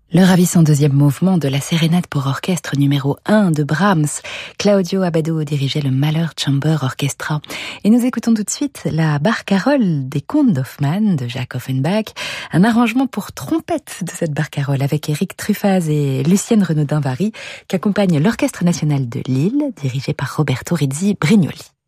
Le ravissant deuxième mouvement de la sérénade pour orchestre numéro 1 de Brahms. Claudio Abbado dirigeait le Mahler Chamber Orchestra. Et nous écoutons tout de suite la barcarolle des contes d'Hoffmann de Jacques Offenbach. Un arrangement pour trompette de cette barcarolle avec Éric Truffaz et Lucienne Renaudin-Vary qui accompagne l'Orchestre national de Lille dirigé par Roberto Rizzi Brignoli.